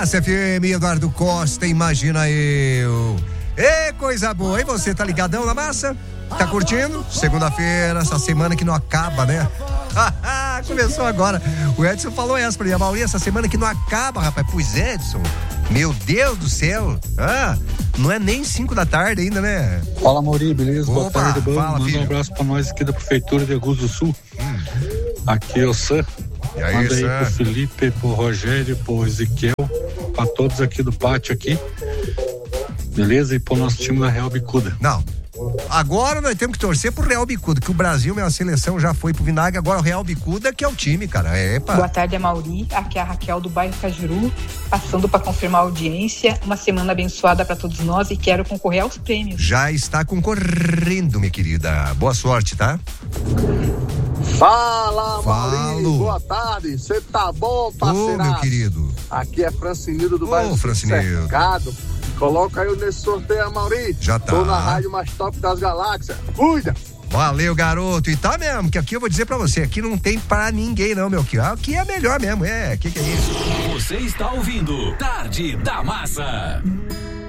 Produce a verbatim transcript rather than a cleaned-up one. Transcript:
Massa F M, Eduardo Costa, imagina eu. Ê, coisa boa. E você, tá ligadão na massa? Tá curtindo? Segunda-feira, essa semana que não acaba, né? Começou agora. O Edson falou essa pra mim. A Mauri, essa semana que não acaba, rapaz. Pois, Edson, meu Deus do céu. Ah, não é nem cinco da tarde ainda, né? Fala, Mauri, beleza? Opa, boa tarde, bom. Fala, Manda filho. um abraço pra nós aqui da Prefeitura de Rio do Sul. Hum. Aqui é o Sam. E aí, Manda aí Sam? pro Felipe, pro Rogério, pro Ezequiel, pra todos aqui do pátio aqui. Beleza? E pro nosso time da Real Bicuda. Não. Agora nós temos que torcer pro Real Bicuda, que o Brasil, minha seleção já foi pro vinagre, agora o Real Bicuda que é o time, cara. É, pá. Boa tarde, Mauri. Aqui é a Raquel do bairro Cajuru, passando para confirmar a audiência. Uma semana abençoada para todos nós e quero concorrer aos prêmios. Já está concorrendo, minha querida. Boa sorte, tá? Fala, Falo. Mauri. Boa tarde. Você tá bom, parceiro? Ô, meu querido. Aqui é Francinildo do Ô, bairro Francinildo. Cercado. Coloca eu nesse sorteio, Mauri. Já tá. Tô na rádio mais top das galáxias. Cuida! Valeu, garoto. E tá mesmo, que aqui eu vou dizer pra você, aqui não tem pra ninguém não, meu. Aqui, aqui é melhor mesmo, é. Que que é isso? Você está ouvindo Tarde da Massa.